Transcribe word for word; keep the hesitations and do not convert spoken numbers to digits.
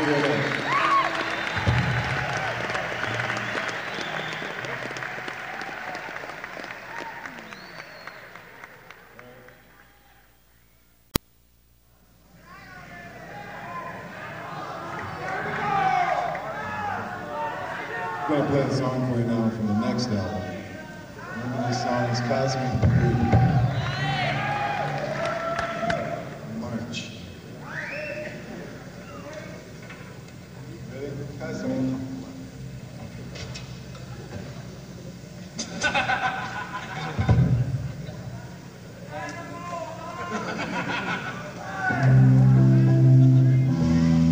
I'm going to play a song for you now from the next album. Remember this song is Cosmic Blue. March. Ready? Cosmic.